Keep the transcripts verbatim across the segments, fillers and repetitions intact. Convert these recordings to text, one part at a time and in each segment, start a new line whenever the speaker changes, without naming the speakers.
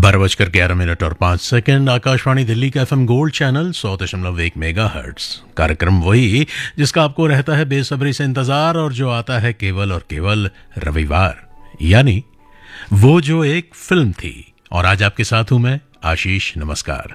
बारह बजकर ग्यारह मिनट और पाँच सेकंड। आकाशवाणी दिल्ली का एफएम गोल्ड चैनल सौ दशमलव एक मेगा हर्ट्स। कार्यक्रम वही जिसका आपको रहता है बेसब्री से इंतजार और जो आता है केवल और केवल रविवार, यानी वो जो एक फिल्म थी। और आज आपके साथ हूं मैं आशीष। नमस्कार।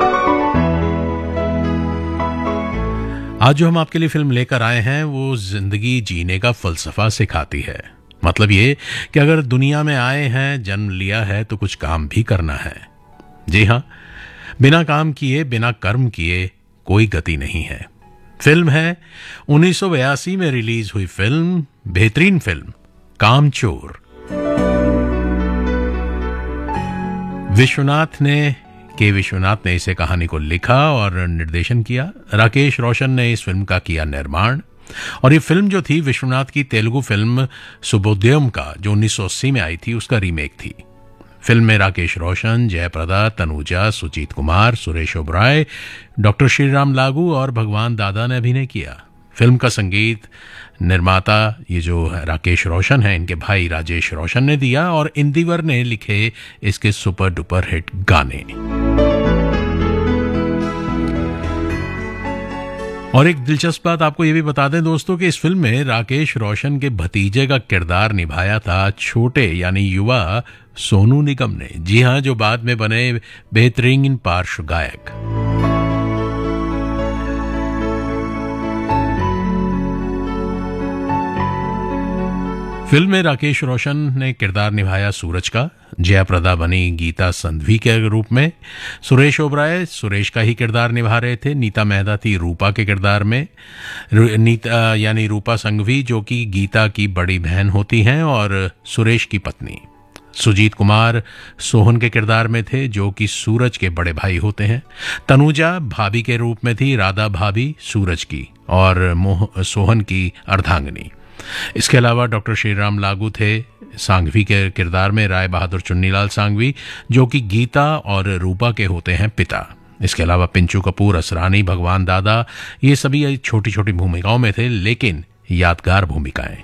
आज जो हम आपके लिए फिल्म लेकर आए हैं वो जिंदगी जीने का फलसफा सिखाती है। मतलब ये कि अगर दुनिया में आए हैं, जन्म लिया है, तो कुछ काम भी करना है। जी हाँ, बिना काम किए, बिना कर्म किए कोई गति नहीं है। फिल्म है उन्नीस सौ बयासी में रिलीज हुई फिल्म, बेहतरीन फिल्म कामचोर। विश्वनाथ ने के विश्वनाथ ने इसे कहानी को लिखा और निर्देशन किया। राकेश रोशन ने इस फिल्म का किया निर्माण। और ये फिल्म जो थी विश्वनाथ की तेलुगु फिल्म सुबोध्योम का, जो उन्नीस सौ अस्सी में आई थी, उसका रीमेक थी। फिल्म में राकेश रोशन, जयप्रदा, तनुजा, सुजीत कुमार, सुरेश ओबराय, डॉक्टर श्रीराम लागू और भगवान दादा ने अभिनय किया। फिल्म का संगीत निर्माता ये जो राकेश रोशन है, इनके भाई राजेश रोशन ने दिया और इंदिवर ने लिखे इसके सुपर डुपर हिट गाने। और एक दिलचस्प बात आपको ये भी बता दें दोस्तों कि इस फिल्म में राकेश रोशन के भतीजे का किरदार निभाया था छोटे यानी युवा सोनू निगम ने। जी हां, जो बाद में बने बेहतरीन पार्श्व गायक। फिल्म में राकेश रोशन ने किरदार निभाया सूरज का, जयप्रदा बनी गीता संधवी के रूप में, सुरेश ओबराय सुरेश का ही किरदार निभा रहे थे, नीता मेहता थी रूपा के किरदार में, नीता यानी रूपा संघवी जो कि गीता की बड़ी बहन होती हैं और सुरेश की पत्नी। सुजीत कुमार सोहन के किरदार में थे जो कि सूरज के बड़े भाई होते हैं। तनुजा भाभी के रूप में थी, राधा भाभी सूरज की और मोह सोहन की अर्धांगिनी। इसके अलावा डॉक्टर श्रीराम लागू थे सांघवी के किरदार में, राय बहादुर चुन्नीलाल सांघवी जो कि गीता और रूपा के होते हैं पिता। इसके अलावा पिंचू कपूर, असरानी, भगवान दादा, ये सभी छोटी छोटी भूमिकाओं में थे, लेकिन यादगार भूमिकाएं।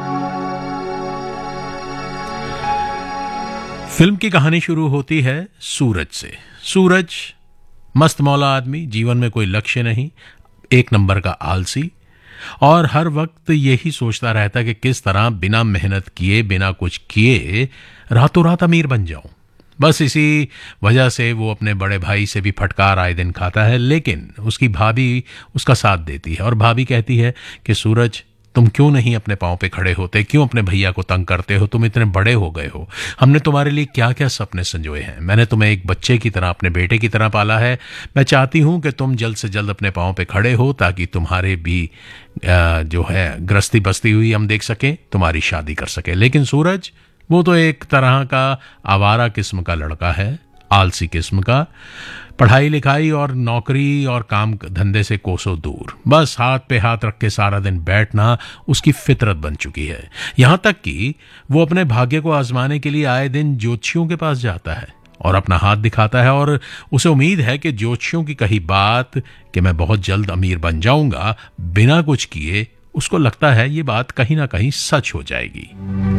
फिल्म की कहानी शुरू होती है सूरज से। सूरज मस्त मौला आदमी, जीवन में कोई लक्ष्य नहीं, एक नंबर का आलसी, और हर वक्त यही सोचता रहता है कि किस तरह बिना मेहनत किए, बिना कुछ किए रातों रात अमीर बन जाऊं। बस इसी वजह से वो अपने बड़े भाई से भी फटकार आए दिन खाता है, लेकिन उसकी भाभी उसका साथ देती है और भाभी कहती है कि सूरज, तुम क्यों नहीं अपने पांव पे खड़े होते, क्यों अपने भैया को तंग करते हो, तुम इतने बड़े हो गए हो, हमने तुम्हारे लिए क्या क्या सपने संजोए हैं, मैंने तुम्हें एक बच्चे की तरह, अपने बेटे की तरह पाला है, मैं चाहती हूं कि तुम जल्द से जल्द अपने पांव पे खड़े हो ताकि तुम्हारे भी जो है गृहस्थी बस्ती हुई हम देख सकें, तुम्हारी शादी कर सके। लेकिन सूरज वो तो एक तरह का आवारा किस्म का लड़का है, आलसी किस्म का, पढ़ाई लिखाई और नौकरी और काम धंधे से कोसों दूर, बस हाथ पे हाथ रख के सारा दिन बैठना उसकी फितरत बन चुकी है। यहां तक कि वो अपने भाग्य को आजमाने के लिए आए दिन ज्योतिषियों के पास जाता है और अपना हाथ दिखाता है और उसे उम्मीद है कि ज्योतिषियों की कही बात कि मैं बहुत जल्द अमीर बन जाऊंगा, बिना कुछ किए उसको लगता है ये बात कहीं ना कहीं सच हो जाएगी।